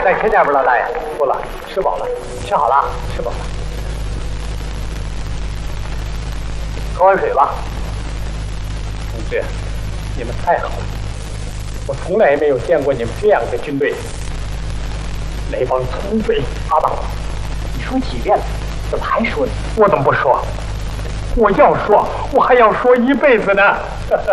再吃点吧，老大爷。不了，吃饱了。吃好了，吃饱了。喝碗水吧。同志，你们太好了，我从来没有见过你们这样的军队。那帮土匪！阿爸，你说几遍了，怎么还说呢？我怎么不说？我要说，我还要说一辈子呢。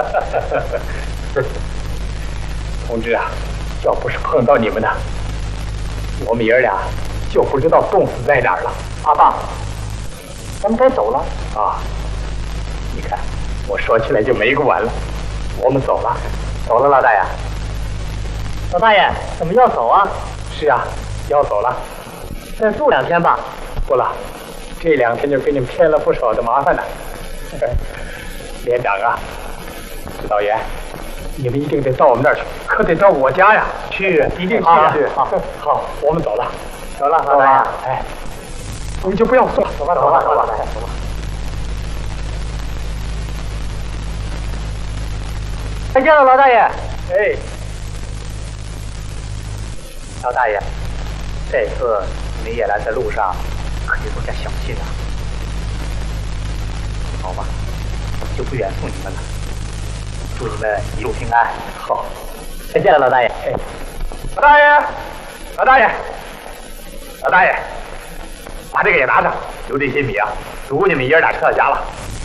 同志啊，要不是碰到你们呢，我们爷俩就不知道冻死在哪儿了。阿爸，咱们该走了啊！你看，我说起来就没个完了。我们走了，走了，老大爷。老大爷，怎么要走啊？是啊，要走了。再住2天吧。不了，这2天就给你们添了不少的麻烦呢。连长啊，指导员，你们一定得到我们那儿去，可得到我家呀！去，一定去啊！好，我们走了，走了，老大爷。哎，我们就不要说了，走吧，走吧，走吧，走吧。再见了，老大爷。哎，老大爷，这次你们野兰在路上可得多加小心啊。好吧，我们就不远送你们了。祝你们一路平安。好，再见了，老大爷。哎，老大爷，老大爷，老大爷，把这个也拿上。有这些米啊，足够你们爷俩吃到家了。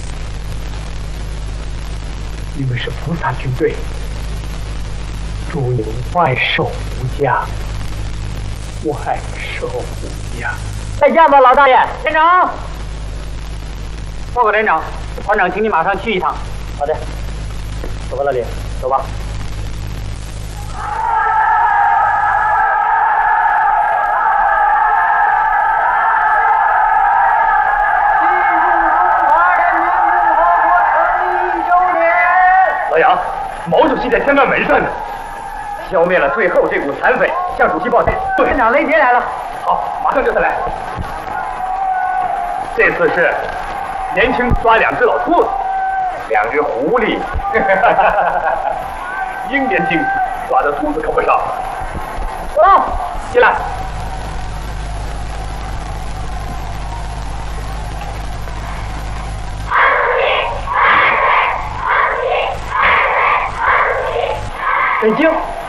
你们是菩萨军队，祝你们万寿无疆，万寿无疆。再见吧，老大爷。连长，报告连长，团长，请你马上去一趟。好的，走吧，老李，走吧。老杨，毛主席在天安门上呢，消灭了最后这股残匪，向主席报信。连长，雷杰来了。好，马上就他来。这次是年轻抓2只老兔子，2只狐狸。英年轻抓的兔子可不少。走，进来。北京，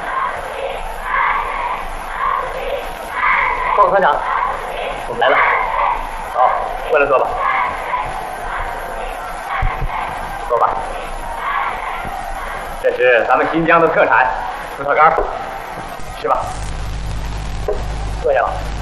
报告团长，我们来了。好，过来坐吧。坐吧。这是咱们新疆的特产葡萄干，吃吧。坐下吧。